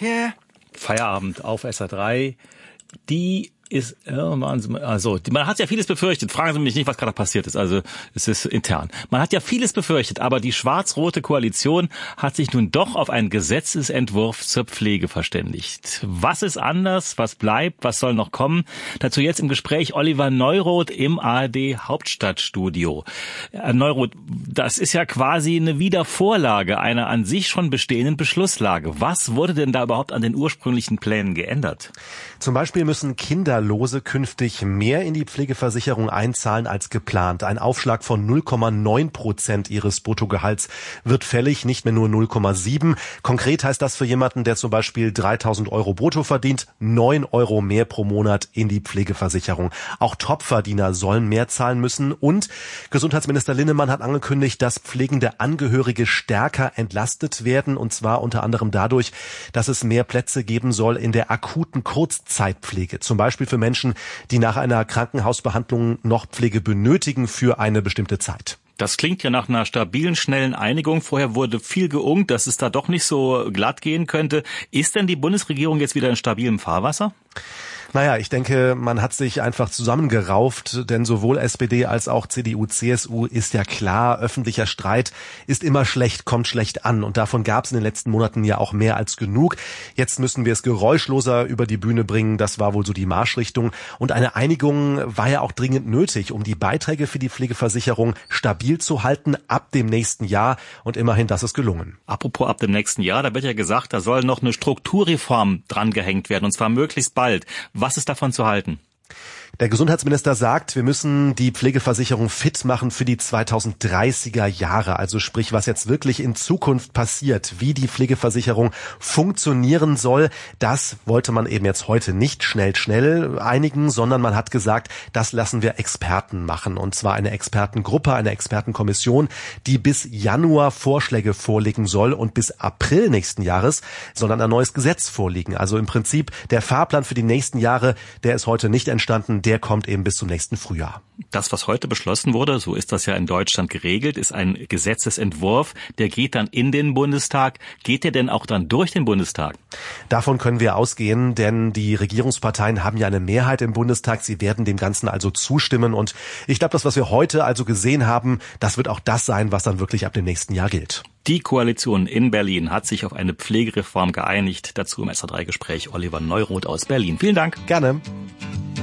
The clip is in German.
Feierabend auf SR3. Die ist also man hat ja vieles befürchtet. Fragen Sie mich nicht, was gerade passiert ist. Also es ist intern. Man hat ja vieles befürchtet, aber die schwarz-rote Koalition hat sich nun doch auf einen Gesetzesentwurf zur Pflege verständigt. Was ist anders? Was bleibt? Was soll noch kommen? Dazu jetzt im Gespräch Oliver Neuroth im ARD Hauptstadtstudio. Herr Neuroth, das ist ja quasi eine Wiedervorlage einer an sich schon bestehenden Beschlusslage. Was wurde denn da überhaupt an den ursprünglichen Plänen geändert? Zum Beispiel müssen Kinderlose künftig mehr in die Pflegeversicherung einzahlen als geplant. Ein Aufschlag von 0,9% ihres Bruttogehalts wird fällig, nicht mehr nur 0,7. Konkret heißt das für jemanden, der zum Beispiel 3.000 Euro brutto verdient, 9 Euro mehr pro Monat in die Pflegeversicherung. Auch Topverdiener sollen mehr zahlen müssen. Und Gesundheitsminister Linnemann hat angekündigt, dass pflegende Angehörige stärker entlastet werden. Und zwar unter anderem dadurch, dass es mehr Plätze geben soll in der akuten Kurzzeitpflege. Zum Beispiel für Menschen, die nach einer Krankenhausbehandlung noch Pflege benötigen für eine bestimmte Zeit. Das klingt ja nach einer stabilen, schnellen Einigung. Vorher wurde viel geungt, dass es da doch nicht so glatt gehen könnte. Ist denn die Bundesregierung jetzt wieder in stabilem Fahrwasser? Naja, ich denke, man hat sich einfach zusammengerauft, denn sowohl SPD als auch CDU, CSU ist ja klar, öffentlicher Streit ist immer schlecht, kommt schlecht an. Und davon gab es in den letzten Monaten ja auch mehr als genug. Jetzt müssen wir es geräuschloser über die Bühne bringen. Das war wohl so die Marschrichtung. Und eine Einigung war ja auch dringend nötig, um die Beiträge für die Pflegeversicherung stabil zu halten ab dem nächsten Jahr. Und immerhin, das ist gelungen. Apropos ab dem nächsten Jahr, da wird ja gesagt, da soll noch eine Strukturreform dran gehängt werden, und zwar möglichst bald. Was ist davon zu halten? Der Gesundheitsminister sagt, wir müssen die Pflegeversicherung fit machen für die 2030er Jahre. Also sprich, was jetzt wirklich in Zukunft passiert, wie die Pflegeversicherung funktionieren soll, das wollte man eben jetzt heute nicht schnell einigen, sondern man hat gesagt, das lassen wir Experten machen. Und zwar eine Expertengruppe, eine Expertenkommission, die bis Januar Vorschläge vorlegen soll, und bis April nächsten Jahres soll dann ein neues Gesetz vorliegen. Also im Prinzip der Fahrplan für die nächsten Jahre, der ist heute nicht entstanden. Der kommt eben bis zum nächsten Frühjahr. Das, was heute beschlossen wurde, so ist das ja in Deutschland geregelt, ist ein Gesetzesentwurf. Der geht dann in den Bundestag. Geht der denn auch dann durch den Bundestag? Davon können wir ausgehen, denn die Regierungsparteien haben ja eine Mehrheit im Bundestag. Sie werden dem Ganzen also zustimmen. Und ich glaube, das, was wir heute also gesehen haben, das wird auch das sein, was dann wirklich ab dem nächsten Jahr gilt. Die Koalition in Berlin hat sich auf eine Pflegereform geeinigt. Dazu im SR3-Gespräch Oliver Neuroth aus Berlin. Vielen Dank. Gerne.